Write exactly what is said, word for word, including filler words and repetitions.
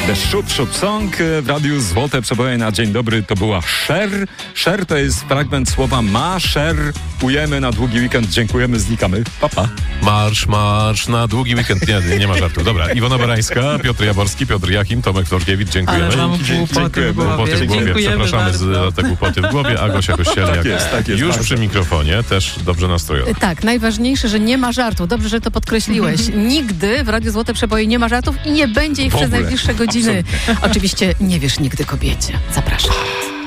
The Shoot Shoot Song w radiu Złote Przeboje na dzień dobry to była Sher. Sher to jest fragment słowa maszerujemy na długi weekend. Dziękujemy, znikamy. Pa, pa. Marsz, marsz na długi weekend. Nie, nie ma żartu. Dobra, Iwona Barańska, Piotr Jaworski, Piotr Jachim, Tomek Florkiewicz, dziękujemy. Ale mam Dzięki, głupoty w głowie. Głupoty w głowie. Dziękujemy Przepraszamy bardzo. za te głupoty w głowie. A Gosia Kościelniak Tak jest, tak jest, już bardzo. przy mikrofonie, też dobrze nastrojowa. Tak, najważniejsze, że nie ma żartu. Dobrze, że to podkreśliłeś. Nigdy w Radiu Złote Przeboje nie ma żartów i nie będzie ich W przez ogóle. najbliższe godziny. Oczywiście nie wiesz nigdy kobiecie. Zapraszam.